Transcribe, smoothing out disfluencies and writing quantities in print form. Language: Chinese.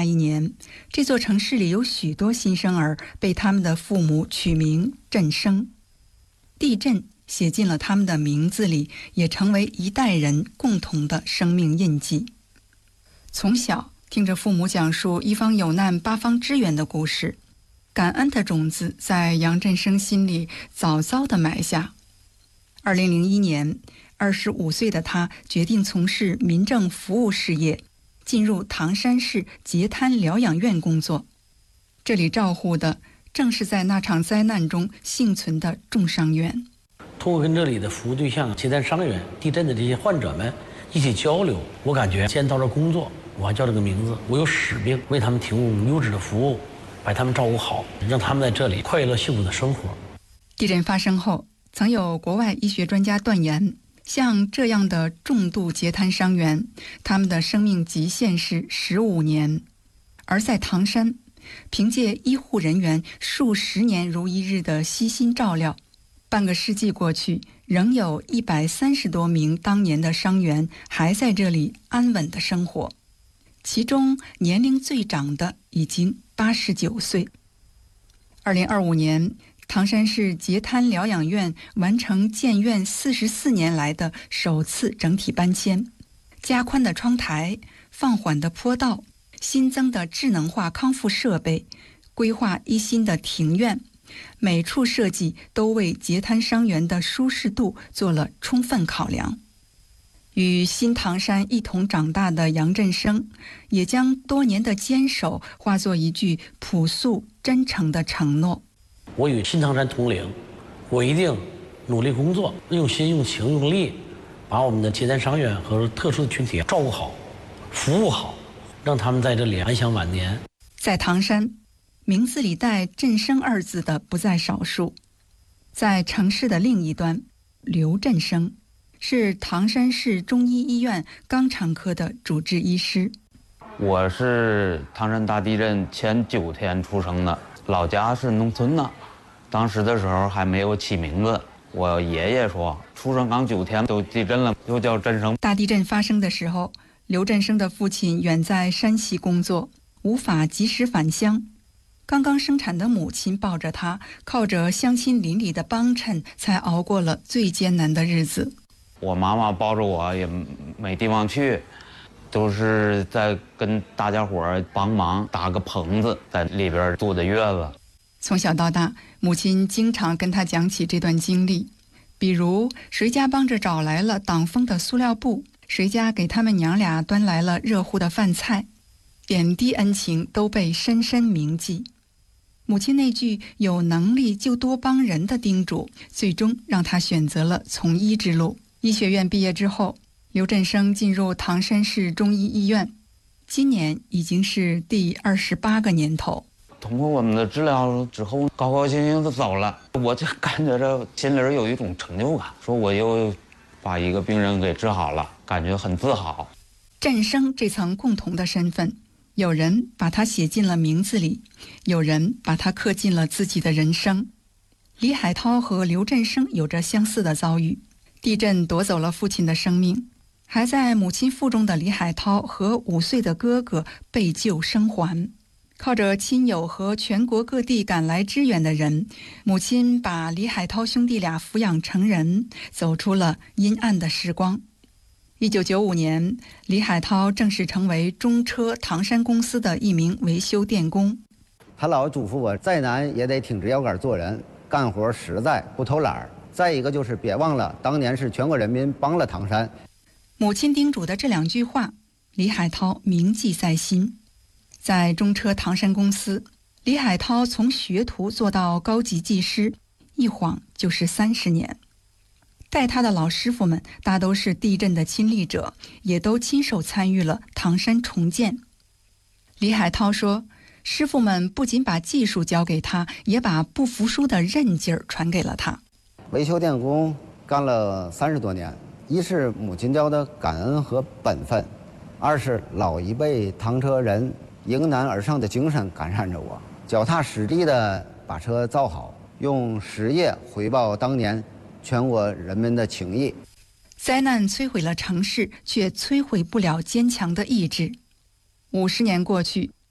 那一年，这座城市里有许多新生儿被他们的父母取名振生。地震写进了他们的名字里，也成为一代人共同的生命印记。从小听着父母讲述一方有难八方支援的故事，感恩的种子在杨振声心里早早地埋下。2001年，25岁的他决定从事民政服务事业，进入唐山市截瘫疗养院工作。这里照护的正是在那场灾难中幸存的重伤员。 通过跟这里的服务对象截瘫伤员、地震的这些患者们一起交流，我感觉既然到这工作，我还叫这个名字，我有使命为他们提供优质的服务，把他们照顾好，让他们在这里快乐幸福的生活。 地震发生后，曾有国外医学专家断言，像这样的重度截瘫伤员，他们的生命极限是15年。而在唐山，凭借医护人员数十年如一日的悉心照料，半个世纪过去，仍有130多名当年的伤员还在这里安稳的生活，其中年龄最长的已经89岁。2025年，唐山市截瘫疗养院完成建院44年来的首次整体搬迁，加宽的窗台、放缓的坡道、新增的智能化康复设备、规划一新的庭院，每处设计都为截瘫伤员的舒适度做了充分考量。与新唐山一同长大的杨振声，也将多年的坚守化作一句朴素真诚的承诺。 我与新唐山同龄，我一定努力工作，用心用情用力，把我们的截瘫伤员和特殊的群体照顾好、服务好，让他们在这里安享晚年。 在唐山，名字里带振声2字的不在少数。在城市的另一端，刘振声是唐山市中医医院肛肠科的主治医师。 我是唐山大地震前9天出生的，老家是农村的，当时的时候还没有起名字。我爷爷说，出生刚9天都地震了，就叫振声。 大地震发生的时候，刘振声的父亲远在山西工作，无法及时返乡。刚刚生产的母亲抱着他，靠着乡亲邻里的帮衬，才熬过了最艰难的日子。 我妈妈抱着我也没地方去，都是在跟大家伙帮忙搭个棚子，在里边住的月子。 从小到大，母亲经常跟他讲起这段经历，比如谁家帮着找来了挡风的塑料布，谁家给他们娘俩端来了热乎的饭菜，点滴恩情都被深深铭记。母亲那句有能力就多帮人的叮嘱，最终让他选择了从医之路。医学院毕业之后，刘振声进入唐山市中医医院，今年已经是第28个年头。 通过我们的治疗之后，高高兴兴的走了，我就感觉着心里有一种成就感，说我又把一个病人给治好了，感觉很自豪。 振声这层共同的身份，有人把它写进了名字里，有人把它刻进了自己的人生。李海涛和刘振声有着相似的遭遇，地震夺走了父亲的生命，还在母亲腹中的李海涛和5岁的哥哥被救生还。靠着亲友和全国各地赶来支援的人，母亲把李海涛兄弟俩抚养成人，走出了阴暗的时光。1995年，李海涛正式成为中车唐山公司的一名维修电工。 他老嘱咐我，再难也得挺直腰杆做人，干活实在，不偷懒儿。再一个就是别忘了，当年是全国人民帮了唐山。 母亲叮嘱的这2句话，李海涛铭记在心。在中车唐山公司，李海涛从学徒做到高级技师，一晃就是30年。带他的老师傅们大都是地震的亲历者，也都亲手参与了唐山重建。李海涛说，师傅们不仅把技术教给他，也把不服输的韧劲儿传给了他。 维修电工干了30多年，一是母亲教的感恩和本分，二是老一辈唐车人迎难而上的精神感染着我，脚踏实地的把车造好，用实业回报当年全国人民的情谊。 灾难摧毁了城市，却摧毁不了坚强的意志。50年过去，